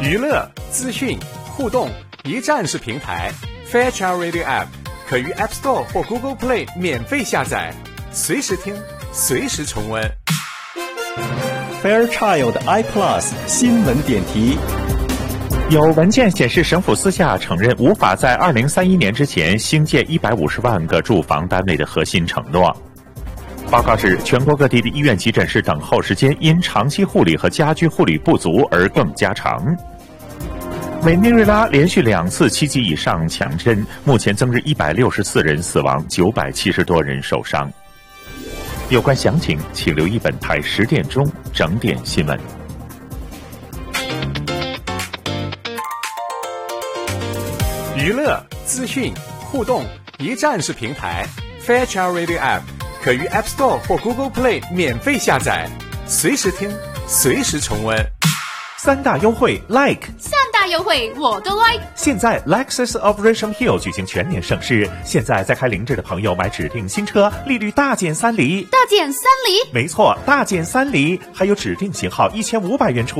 娱乐、资讯、互动一站式平台 Fairchild Radio App 可于 App Store 或 Google Play 免费下载，随时听，随时重温。 Fairchild iPlus 新闻点题。 有文件显示，省府私下承认无法在2031年之前兴建150万个住房单位的核心承诺。报告指，全国各地的医院急诊室等候时间因长期护理和家居护理不足而更加长。委内瑞拉连续2次7级以上强震，目前增至164人死亡，970多人受伤。有关详情，请留意本台10点钟整点新闻。 娱乐、资讯、互动一站式平台 Fairchild Radio App 可于 App Store 或 Google Play 免费下载，随时听，随时重温。 3大优惠 Like 3大优惠我都 like。 现在 Lexus of Richmond Hill 举行全年盛事，现在在开零制的朋友买指定新车，利率大减3厘。 大减3厘？ 没错，大减3厘，还有指定型号1500元出